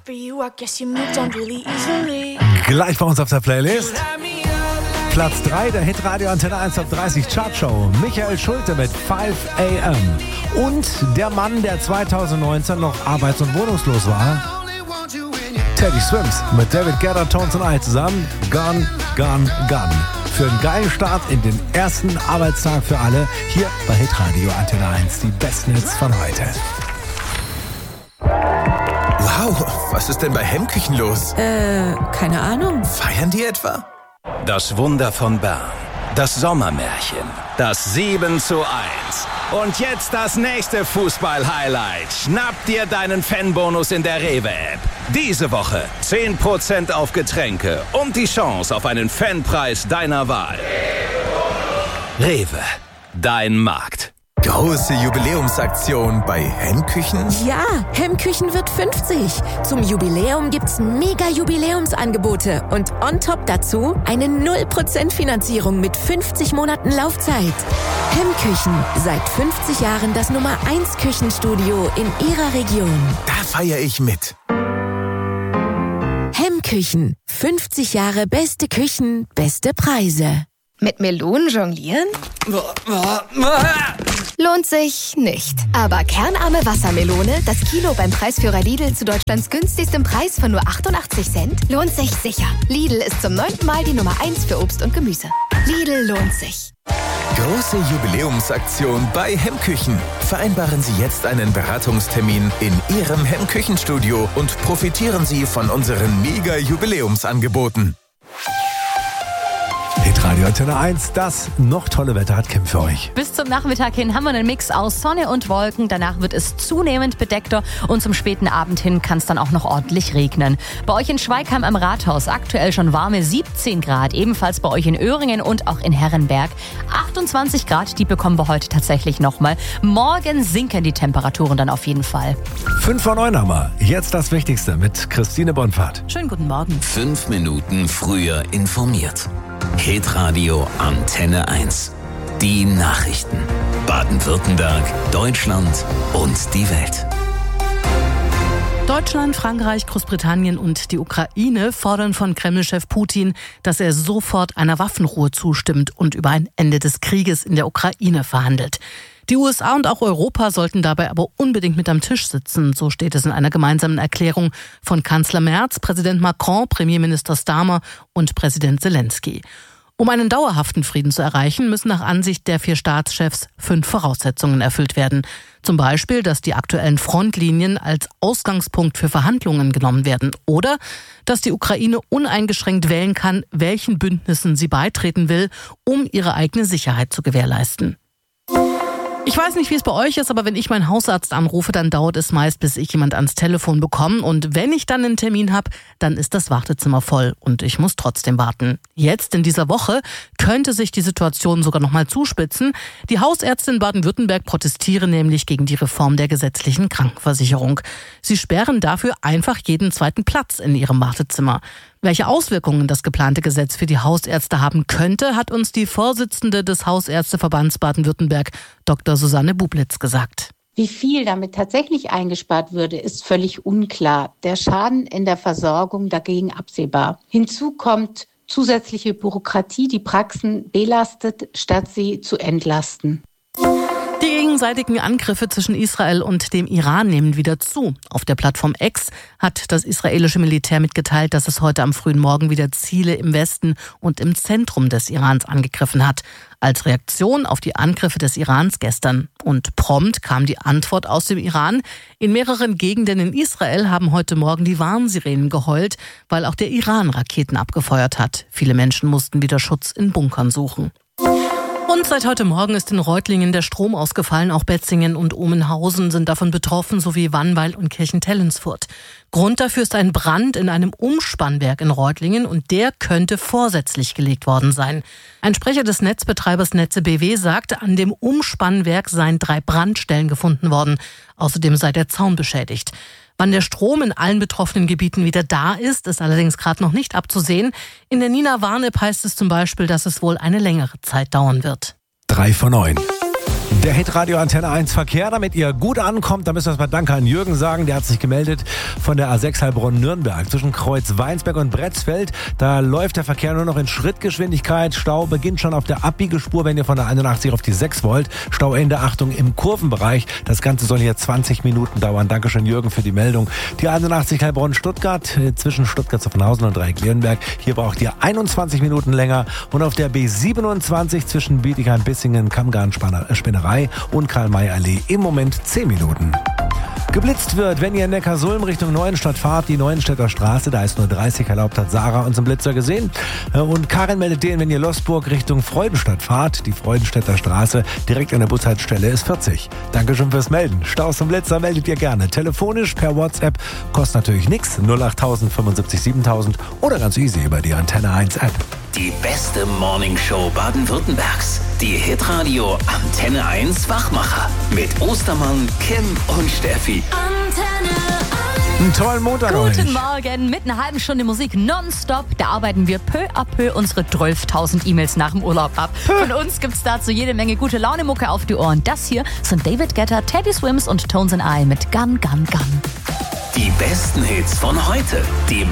Gleich bei uns auf der Playlist. Platz 3 der Hitradio Antenne 1 Top 30 Chartshow. Michael Schulte mit 5 AM. Und der Mann, der 2019 noch arbeits- und wohnungslos war. Teddy Swims mit David Guetta, Tones and I zusammen. Gone, Gone, Gone. Für einen geilen Start in den ersten Arbeitstag für alle. Hier bei Hitradio Antenne 1. Die besten Hits von heute. Wow, was ist denn bei Hemmküchen los? Keine Ahnung. Feiern die etwa? Das Wunder von Bern. Das Sommermärchen. Das 7:1. Und jetzt das nächste Fußball-Highlight. Schnapp dir deinen Fanbonus in der Rewe-App. Diese Woche 10% auf Getränke und die Chance auf einen Fanpreis deiner Wahl. Rewe, dein Markt. Große Jubiläumsaktion bei Hemmküchen? Ja, Hemmküchen wird 50. Zum Jubiläum gibt's mega Jubiläumsangebote und on top dazu eine 0% Finanzierung mit 50 Monaten Laufzeit. Hemmküchen, seit 50 Jahren das Nummer 1 Küchenstudio in Ihrer Region. Da feiere ich mit. Hemmküchen, 50 Jahre beste Küchen, beste Preise. Mit Melonen jonglieren? Lohnt sich nicht. Aber kernarme Wassermelone, das Kilo beim Preisführer Lidl zu Deutschlands günstigstem Preis von nur 88 Cent, lohnt sich sicher. Lidl ist zum 9. Mal die Nummer 1 für Obst und Gemüse. Lidl lohnt sich. Große Jubiläumsaktion bei Hemmküchen. Vereinbaren Sie jetzt einen Beratungstermin in Ihrem Hemmküchenstudio und profitieren Sie von unseren Mega-Jubiläumsangeboten. Hitradio Antenne 1, das noch tolle Wetter hat Kim für euch. Bis zum Nachmittag hin haben wir einen Mix aus Sonne und Wolken. Danach wird es zunehmend bedeckter und zum späten Abend hin kann es dann auch noch ordentlich regnen. Bei euch in Schweigheim am Rathaus aktuell schon warme 17 Grad. Ebenfalls bei euch in Öhringen und auch in Herrenberg. 28 Grad, die bekommen wir heute tatsächlich nochmal. Morgen sinken die Temperaturen dann auf jeden Fall. 5 vor 9 haben wir. Jetzt das Wichtigste mit Christine Bonfahrt. Schönen guten Morgen. 5 Minuten früher informiert. Hitradio Antenne 1. Die Nachrichten. Baden-Württemberg, Deutschland und die Welt. Deutschland, Frankreich, Großbritannien und die Ukraine fordern von Kreml-Chef Putin, dass er sofort einer Waffenruhe zustimmt und über ein Ende des Krieges in der Ukraine verhandelt. Die USA und auch Europa sollten dabei aber unbedingt mit am Tisch sitzen, so steht es in einer gemeinsamen Erklärung von Kanzler Merz, Präsident Macron, Premierminister Starmer und Präsident Zelensky. Um einen dauerhaften Frieden zu erreichen, müssen nach Ansicht der 4 Staatschefs 5 Voraussetzungen erfüllt werden. Zum Beispiel, dass die aktuellen Frontlinien als Ausgangspunkt für Verhandlungen genommen werden oder dass die Ukraine uneingeschränkt wählen kann, welchen Bündnissen sie beitreten will, um ihre eigene Sicherheit zu gewährleisten. Ich weiß nicht, wie es bei euch ist, aber wenn ich meinen Hausarzt anrufe, dann dauert es meist, bis ich jemand ans Telefon bekomme. Und wenn ich dann einen Termin habe, dann ist das Wartezimmer voll und ich muss trotzdem warten. Jetzt in dieser Woche könnte sich die Situation sogar noch mal zuspitzen. Die Hausärzte in Baden-Württemberg protestieren nämlich gegen die Reform der gesetzlichen Krankenversicherung. Sie sperren dafür einfach jeden zweiten Platz in ihrem Wartezimmer. Welche Auswirkungen das geplante Gesetz für die Hausärzte haben könnte, hat uns die Vorsitzende des Hausärzteverbands Baden-Württemberg, Dr. Susanne Bublitz, gesagt. Wie viel damit tatsächlich eingespart würde, ist völlig unklar. Der Schaden in der Versorgung dagegen absehbar. Hinzu kommt zusätzliche Bürokratie, die Praxen belastet, statt sie zu entlasten. Die gegenseitigen Angriffe zwischen Israel und dem Iran nehmen wieder zu. Auf der Plattform X hat das israelische Militär mitgeteilt, dass es heute am frühen Morgen wieder Ziele im Westen und im Zentrum des Irans angegriffen hat. Als Reaktion auf die Angriffe des Irans gestern. Und prompt kam die Antwort aus dem Iran. In mehreren Gegenden in Israel haben heute Morgen die Warnsirenen geheult, weil auch der Iran Raketen abgefeuert hat. Viele Menschen mussten wieder Schutz in Bunkern suchen. Und seit heute Morgen ist in Reutlingen der Strom ausgefallen. Auch Betzingen und Omenhausen sind davon betroffen, sowie Wannweil und Kirchentellensfurt. Grund dafür ist ein Brand in einem Umspannwerk in Reutlingen und der könnte vorsätzlich gelegt worden sein. Ein Sprecher des Netzbetreibers Netze BW sagte, an dem Umspannwerk seien 3 Brandstellen gefunden worden. Außerdem sei der Zaun beschädigt. Wann der Strom in allen betroffenen Gebieten wieder da ist allerdings gerade noch nicht abzusehen. In der Nina-Warn-App heißt es zum Beispiel, dass es wohl eine längere Zeit dauern wird. 3 vor 9. Der Hitradio Antenne 1 Verkehr, damit ihr gut ankommt, da müssen wir erstmal Danke an Jürgen sagen, der hat sich gemeldet von der A6 Heilbronn-Nürnberg. Zwischen Kreuz Weinsberg und Bretzfeld, da läuft der Verkehr nur noch in Schrittgeschwindigkeit. Stau beginnt schon auf der Abbiegespur, wenn ihr von der 81 auf die 6 wollt. Stauende, Achtung, im Kurvenbereich. Das Ganze soll hier 20 Minuten dauern. Dankeschön Jürgen für die Meldung. Die 81 Heilbronn-Stuttgart, zwischen Stuttgart-Zuffenhausen und Dreieck-Leonberg. Hier braucht ihr 21 Minuten länger. Und auf der B27 zwischen Bietigheim-Bissingen, Kammgarn-Spinnerei und Karl-May-Allee im Moment 10 Minuten. Geblitzt wird, wenn ihr in Neckarsulm Richtung Neuenstadt fahrt, die Neuenstädter Straße, da ist nur 30 erlaubt, hat Sarah unseren Blitzer gesehen. Und Karin meldet den, wenn ihr Losburg Richtung Freudenstadt fahrt, die Freudenstädter Straße, direkt an der Bushaltestelle ist 40. Dankeschön fürs Melden. Staus zum Blitzer meldet ihr gerne. Telefonisch per WhatsApp, kostet natürlich nichts, 08000 75 7000 oder ganz easy über die Antenne 1 App. Die beste Morningshow Baden-Württembergs. Die Hitradio Antenne 1 Wachmacher. Mit Ostermann, Kim und Steffi. Antenne 1. Einen tollen Montag euch. Guten Morgen, mit einer halben Stunde Musik nonstop. Da arbeiten wir peu à peu unsere 12.000 E-Mails nach dem Urlaub ab. Von uns gibt's dazu jede Menge gute Laune-Mucke auf die Ohren. Das hier sind David Guetta, Teddy Swims und Tones and I mit Gun, Gun, Gun. Die besten Hits von heute. Die